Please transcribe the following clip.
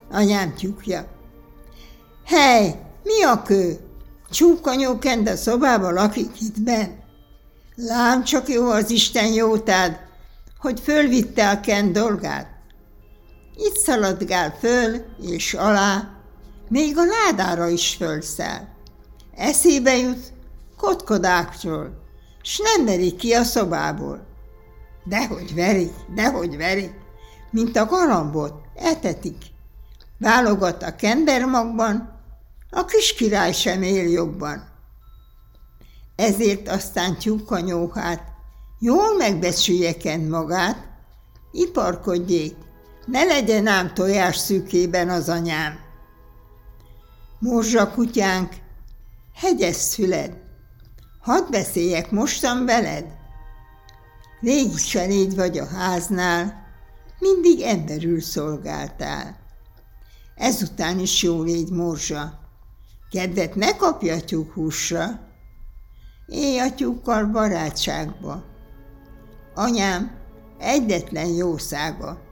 Anyám tyúkja. Hely, mi a kő? Tyúkanyó kend a szobába lakik itt benn. Lám, csak jó az Isten jótád, hogy fölvitte a kend dolgát. Itt szaladgál föl és alá, még a ládára is fölszáll. Eszébe jut kotkodákról, s nem verik ki a szobából. Dehogy verik, mint a galambot, etetik. Válogat a kendermagban, a kis király sem él jobban. Ezért aztán tyúkanyó jól megbecsülje kend magát, iparkodjék, ne legyen ám tojás szűkében az anyám. Morzsa kutyánk, hegyes szüled, hadd beszéljek mostan veled. Rég is eléd vagy a háznál, mindig emberül szolgáltál. Ezután is jó légy, morzsa, kedvet ne kapj a tyúkhúsra, élj a tyúkkal barátságba. Anyám egyetlen jószága.